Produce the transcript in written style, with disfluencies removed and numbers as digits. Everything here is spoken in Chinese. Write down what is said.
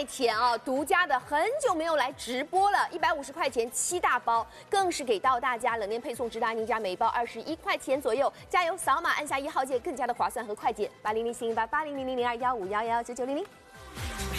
麦田啊，独家的，很久没有来直播了，150块钱7大包，更是给到大家冷链配送直达您家，每包21块钱左右。加油，扫码按下1号键，更加的划算和快捷。800-418-8000-0215119900。